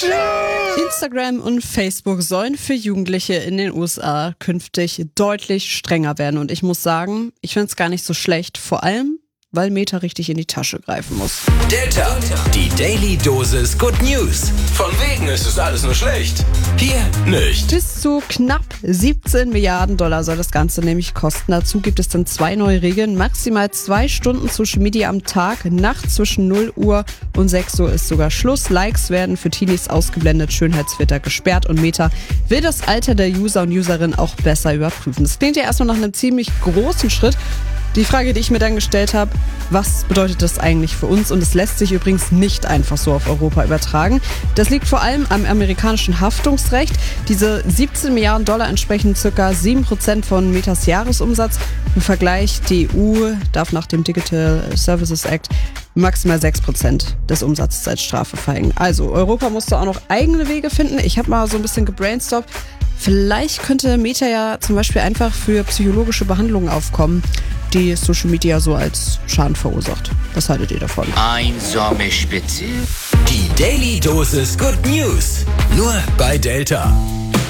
Instagram und Facebook sollen für Jugendliche in den USA künftig deutlich strenger werden. Und ich muss sagen, ich finde es gar nicht so schlecht, vor allem, weil Meta richtig in die Tasche greifen muss. Delta, die Daily Dosis Good News. Von wegen ist es alles nur schlecht. Hier nicht. Bis zu knapp 17 Milliarden Dollar soll das Ganze nämlich kosten. Dazu gibt es dann 2 neue Regeln. Maximal 2 Stunden Social Media am Tag. Nachts zwischen 0 Uhr und 6 Uhr ist sogar Schluss. Likes werden für Teenies ausgeblendet, Schönheitsfilter gesperrt und Meta will das Alter der User und Userinnen auch besser überprüfen. Das klingt ja erstmal nach einem ziemlich großen Schritt. Die Frage, die ich mir dann gestellt habe, was bedeutet das eigentlich für uns? Und es lässt sich übrigens nicht einfach so auf Europa übertragen. Das liegt vor allem am amerikanischen Haftungsrecht. Diese 17 Milliarden Dollar entsprechen ca. 7% von Metas Jahresumsatz. Im Vergleich, die EU darf nach dem Digital Services Act maximal 6% des Umsatzes als Strafe verhängen. Also Europa musste auch noch eigene Wege finden. Ich habe mal so ein bisschen gebrainstormt. Vielleicht könnte Meta ja zum Beispiel einfach für psychologische Behandlungen aufkommen, die Social Media so als Schaden verursacht. Was haltet ihr davon? Einsame Spitze. Die Daily Dosis Good News. Nur bei Delta.